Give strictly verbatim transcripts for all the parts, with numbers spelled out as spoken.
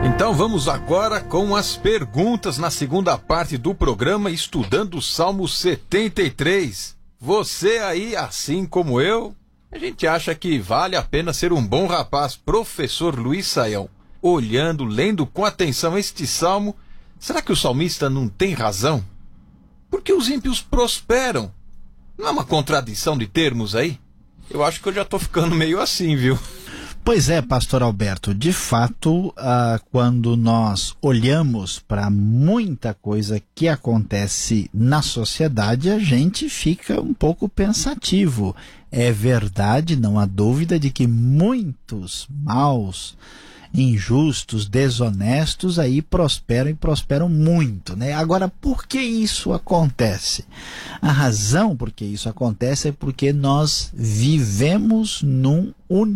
Então vamos agora com as perguntas na segunda parte do programa, estudando o Salmo setenta e três. Você aí, assim como eu, a gente acha que vale a pena ser um bom rapaz. Professor Luiz Saião, olhando, lendo com atenção este salmo, será que o salmista não tem razão? Porque os ímpios prosperam. Não é uma contradição de termos aí? Eu acho que eu já estou ficando meio assim, viu? Pois é, pastor Alberto, de fato, ah, quando nós olhamos para muita coisa que acontece na sociedade, a gente fica um pouco pensativo. É verdade, não há dúvida de que muitos maus, injustos, desonestos aí prosperam e prosperam muito, né? Agora, por que isso acontece? A razão por que isso acontece é porque nós vivemos num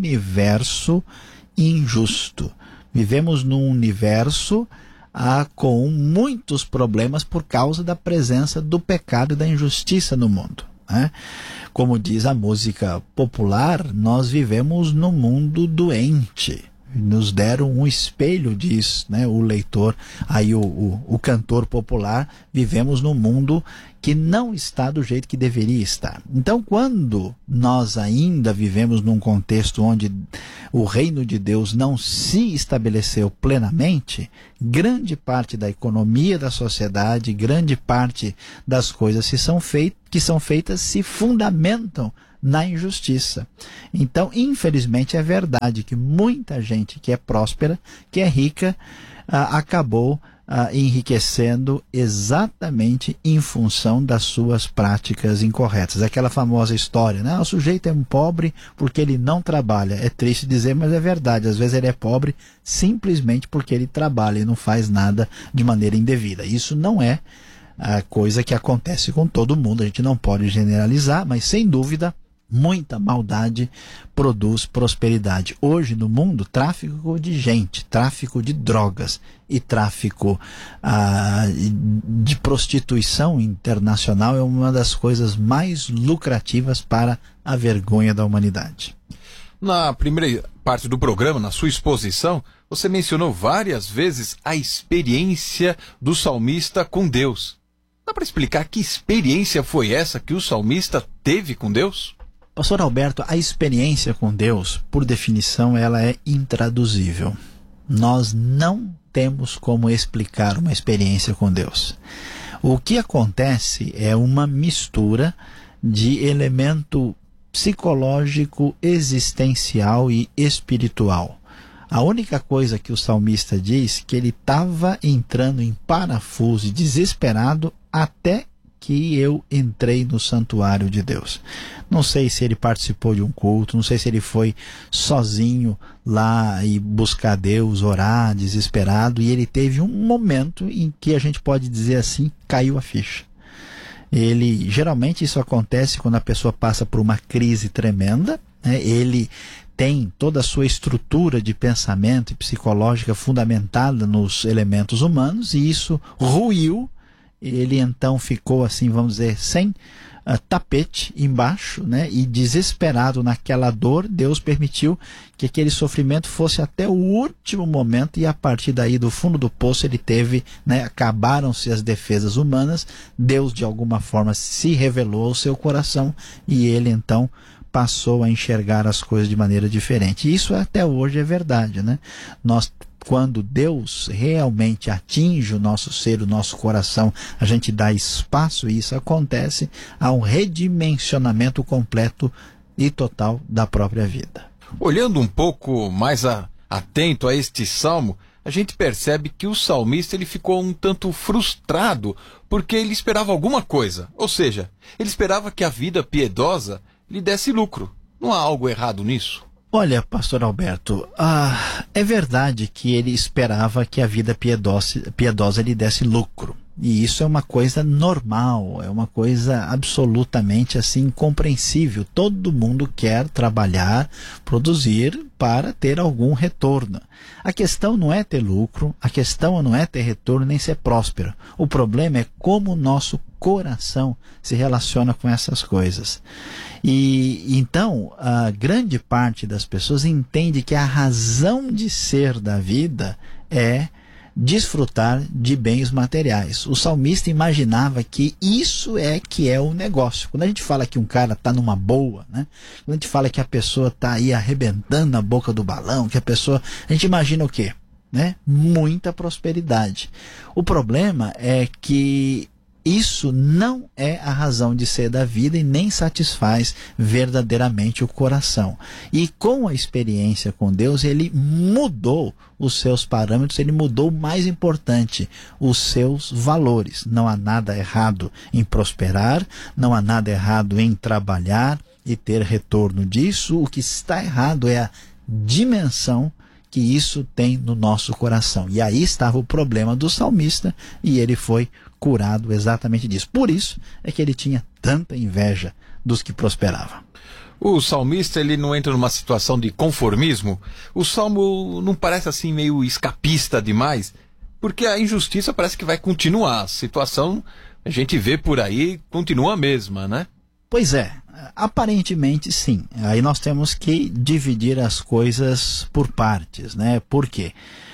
universo injusto. Vivemos num universo ah, com muitos problemas por causa da presença do pecado e da injustiça no mundo, né? Como diz a música popular, nós vivemos num mundo doente. Nos deram um espelho disso, né? O leitor, aí o, o, o cantor popular, vivemos num mundo que não está do jeito que deveria estar. Então, quando nós ainda vivemos num contexto onde o reino de Deus não se estabeleceu plenamente, grande parte da economia da sociedade, grande parte das coisas que são, feit- que são feitas se fundamentam na injustiça. Então, infelizmente, é verdade que muita gente que é próspera, que é rica, ah, acabou ah, enriquecendo exatamente em função das suas práticas incorretas. Aquela famosa história, né? O sujeito é um pobre porque ele não trabalha. É triste dizer, mas é verdade. Às vezes ele é pobre simplesmente porque ele trabalha e não faz nada de maneira indevida. Isso não é a coisa que acontece com todo mundo. A gente não pode generalizar, mas sem dúvida muita maldade produz prosperidade. Hoje no mundo, tráfico de gente, tráfico de drogas e tráfico ah, de prostituição internacional é uma das coisas mais lucrativas para a vergonha da humanidade. Na primeira parte do programa, na sua exposição, você mencionou várias vezes a experiência do salmista com Deus. Dá para explicar que experiência foi essa que o salmista teve com Deus? Pastor Alberto, a experiência com Deus, por definição, ela é intraduzível. Nós não temos como explicar uma experiência com Deus. O que acontece é uma mistura de elemento psicológico, existencial e espiritual. A única coisa que o salmista diz é que ele estava entrando em parafuso e desesperado até que eu entrei no santuário de Deus. Não sei se ele participou de um culto, não sei se ele foi sozinho lá e buscar Deus, orar, desesperado, e ele teve um momento em que a gente pode dizer assim, caiu a ficha. Ele, geralmente isso acontece quando a pessoa passa por uma crise tremenda, né? Ele tem toda a sua estrutura de pensamento e psicológica fundamentada nos elementos humanos, e isso ruiu. Ele então ficou assim, vamos dizer, sem uh, tapete embaixo, né? E desesperado naquela dor, Deus permitiu que aquele sofrimento fosse até o último momento, e a partir daí do fundo do poço ele teve, né? Acabaram-se as defesas humanas, Deus de alguma forma se revelou ao seu coração, e ele então passou a enxergar as coisas de maneira diferente. E isso até hoje é verdade, né? Nós, quando Deus realmente atinge o nosso ser, o nosso coração, a gente dá espaço e isso acontece, há um redimensionamento completo e total da própria vida. Olhando um pouco mais a, atento a este salmo, a gente percebe que o salmista ele ficou um tanto frustrado porque ele esperava alguma coisa, ou seja, ele esperava que a vida piedosa lhe desse lucro. Não há algo errado nisso? Olha, pastor Alberto, ah, é verdade que ele esperava que a vida piedosa, piedosa lhe desse lucro. E isso é uma coisa normal, é uma coisa absolutamente assim compreensível. Todo mundo quer trabalhar, produzir para ter algum retorno. A questão não é ter lucro, a questão não é ter retorno nem ser próspero. O problema é como o nosso coração se relaciona com essas coisas. E então, a grande parte das pessoas entende que a razão de ser da vida é desfrutar de bens materiais. O salmista imaginava que isso é que é o negócio. Quando a gente fala que um cara está numa boa, né? Quando a gente fala que a pessoa está aí arrebentando na boca do balão, que a pessoa... A gente imagina o quê? Né? Muita prosperidade. O problema é que isso não é a razão de ser da vida e nem satisfaz verdadeiramente o coração. E com a experiência com Deus, ele mudou os seus parâmetros, ele mudou o mais importante, os seus valores. Não há nada errado em prosperar, não há nada errado em trabalhar e ter retorno disso. O que está errado é a dimensão que isso tem no nosso coração. E aí estava o problema do salmista, e ele foi curado exatamente disso. Por isso é que ele tinha tanta inveja dos que prosperavam. O salmista, ele não entra numa situação de conformismo? O salmo não parece assim meio escapista demais? Porque a injustiça parece que vai continuar. A situação, a gente vê por aí, continua a mesma, né? Pois é, aparentemente sim. Aí nós temos que dividir as coisas por partes, né? Por quê?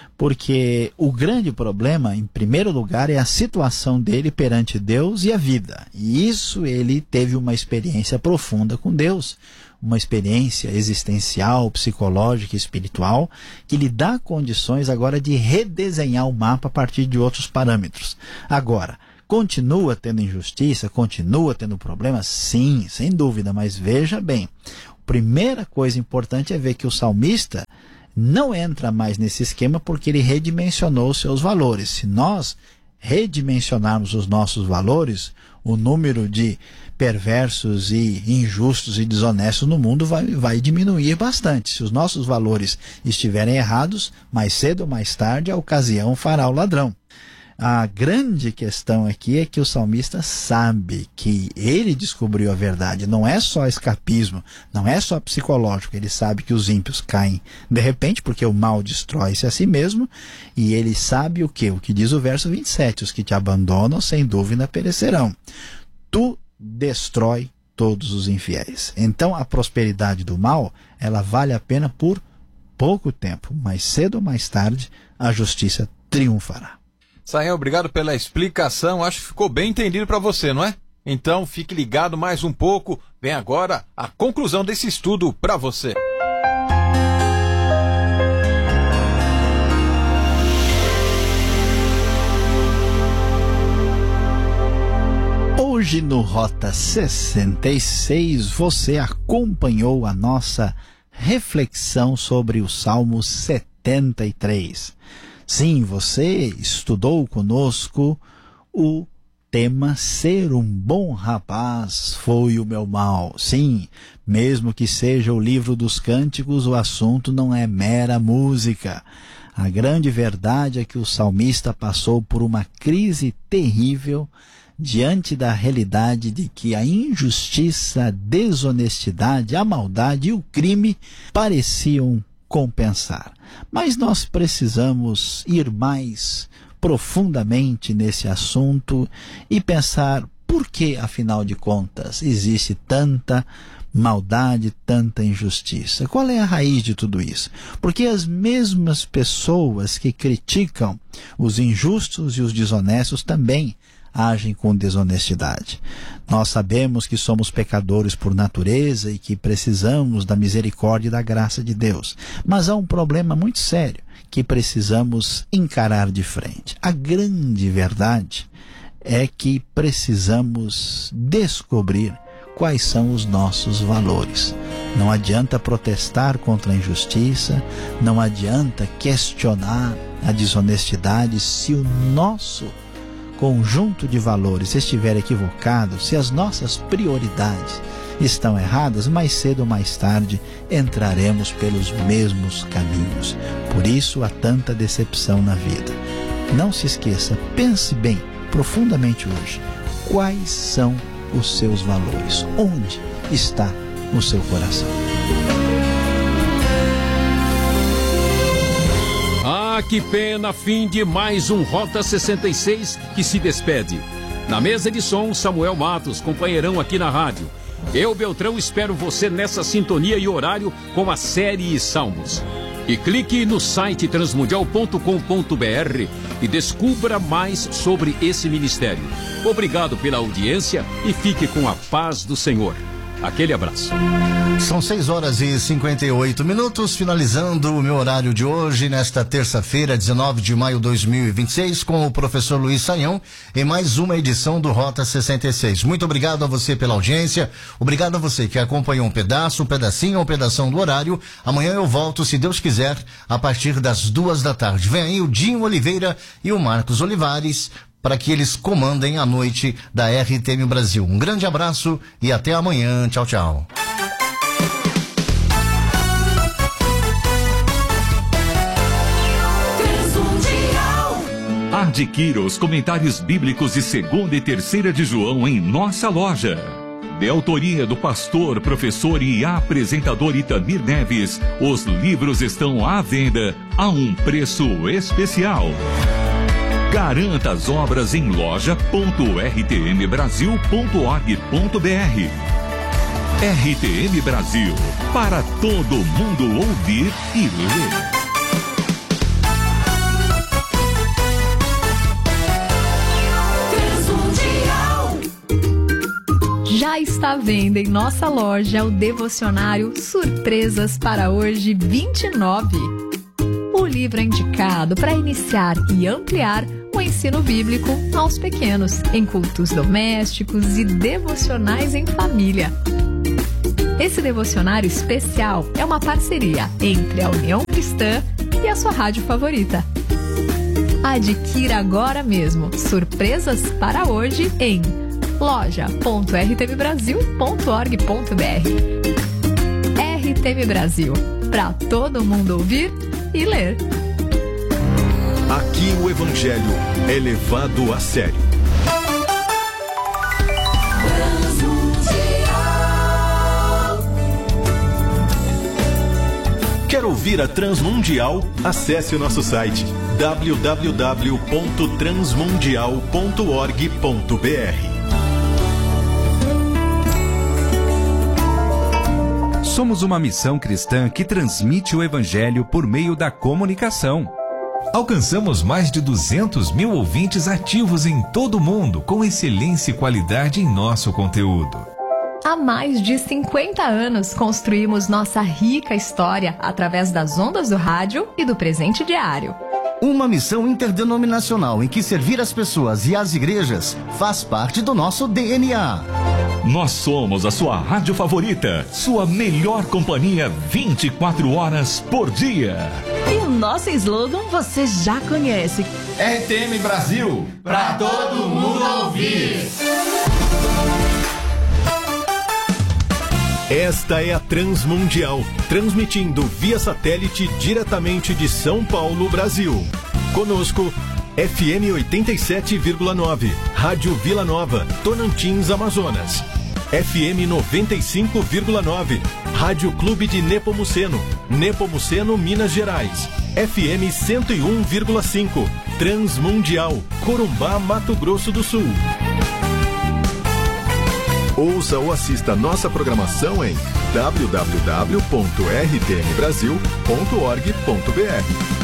Porque o grande problema, em primeiro lugar, é a situação dele perante Deus e a vida. E isso ele teve uma experiência profunda com Deus, uma experiência existencial, psicológica e espiritual, que lhe dá condições agora de redesenhar o mapa a partir de outros parâmetros. Agora, continua tendo injustiça, continua tendo problemas? Sim, sem dúvida, mas veja bem, a primeira coisa importante é ver que o salmista não entra mais nesse esquema porque ele redimensionou os seus valores. Se nós redimensionarmos os nossos valores, o número de perversos e injustos e desonestos no mundo vai, vai diminuir bastante. Se os nossos valores estiverem errados, mais cedo ou mais tarde a ocasião fará o ladrão. A grande questão aqui é que o salmista sabe que ele descobriu a verdade. Não é só escapismo, não é só psicológico. Ele sabe que os ímpios caem de repente, porque o mal destrói-se a si mesmo. E ele sabe o que? O que diz o verso vinte e sete. Os que te abandonam, sem dúvida, perecerão. Tu destrói todos os infiéis. Então, a prosperidade do mal, ela vale a pena por pouco tempo. Mais cedo ou mais tarde, a justiça triunfará. Israel, obrigado pela explicação. Acho que ficou bem entendido para você, não é? Então, fique ligado mais um pouco. Vem agora a conclusão desse estudo para você. Hoje no Rota sessenta e seis, você acompanhou a nossa reflexão sobre o Salmo setenta e três. Sim, você estudou conosco o tema Ser um Bom Rapaz Foi o Meu Mal. Sim, mesmo que seja o livro dos cânticos, o assunto não é mera música. A grande verdade é que o salmista passou por uma crise terrível diante da realidade de que a injustiça, a desonestidade, a maldade e o crime pareciam compensar. Mas nós precisamos ir mais profundamente nesse assunto e pensar por que, afinal de contas, existe tanta maldade, tanta injustiça. Qual é a raiz de tudo isso? Porque as mesmas pessoas que criticam os injustos e os desonestos também agem com desonestidade. Nós sabemos que somos pecadores por natureza e que precisamos da misericórdia e da graça de Deus. Mas há um problema muito sério que precisamos encarar de frente. A grande verdade é que precisamos descobrir quais são os nossos valores. Não adianta protestar contra a injustiça, não adianta questionar a desonestidade se o nosso conjunto de valores estiver equivocado, se as nossas prioridades estão erradas, mais cedo ou mais tarde entraremos pelos mesmos caminhos. Por isso há tanta decepção na vida. Não se esqueça, pense bem, profundamente hoje, quais são os seus valores, onde está o seu coração. Ah, que pena, fim de mais um Rota sessenta e seis que se despede. Na mesa de som, Samuel Matos, companheirão aqui na rádio. Eu, Beltrão, espero você nessa sintonia e horário com a série Salmos. E clique no site transmundial ponto com ponto br e descubra mais sobre esse ministério. Obrigado pela audiência e fique com a paz do Senhor. Aquele abraço. São seis horas e cinquenta e oito minutos, finalizando o meu horário de hoje, nesta terça-feira, dezenove de maio de dois mil e vinte e seis, com o professor Luiz Saião, em mais uma edição do Rota sessenta e seis. Muito obrigado a você pela audiência, obrigado a você que acompanhou um pedaço, um pedacinho ou um pedação do horário. Amanhã eu volto, se Deus quiser, a partir das duas da tarde. Vem aí o Dinho Oliveira e o Marcos Olivares, para que eles comandem a noite da R T M Brasil. Um grande abraço e até amanhã. Tchau, tchau. Adquira os comentários bíblicos de segunda e terceira de João em nossa loja. De autoria do pastor, professor e apresentador Itamir Neves, os livros estão à venda a um preço especial. Garanta as obras em loja ponto r t m brasil ponto org ponto b r. R T M Brasil, para todo mundo ouvir e ler. Já está à venda em nossa loja o devocionário Surpresas para Hoje vinte e nove. O livro é indicado para iniciar e ampliar o ensino bíblico aos pequenos, em cultos domésticos e devocionais em família. Esse devocionário especial é uma parceria entre a União Cristã e a sua rádio favorita. Adquira agora mesmo Surpresas para Hoje em loja ponto r t m brasil ponto org ponto b r. R T M Brasil, para todo mundo ouvir e ler. Aqui o Evangelho é levado a sério. Quer ouvir a Transmundial? Acesse o nosso site w w w ponto transmundial ponto org ponto b r. Somos uma missão cristã que transmite o Evangelho por meio da comunicação. Alcançamos mais de duzentos mil ouvintes ativos em todo o mundo, com excelência e qualidade em nosso conteúdo. Há mais de cinquenta anos construímos nossa rica história através das ondas do rádio e do presente diário. Uma missão interdenominacional em que servir as pessoas e as igrejas faz parte do nosso D N A. Nós somos a sua rádio favorita, sua melhor companhia vinte e quatro horas por dia. E o nosso slogan você já conhece. R T M Brasil, pra todo mundo ouvir. Esta é a Transmundial, transmitindo via satélite diretamente de São Paulo, Brasil. Conosco, F M oitenta e sete vírgula nove, Rádio Vila Nova, Tocantins, Amazonas. F M noventa e cinco vírgula nove, Rádio Clube de Nepomuceno, Nepomuceno, Minas Gerais. F M cento e um vírgula cinco, Transmundial, Corumbá, Mato Grosso do Sul. Ouça ou assista nossa programação em w w w ponto r t m brasil ponto org ponto b r.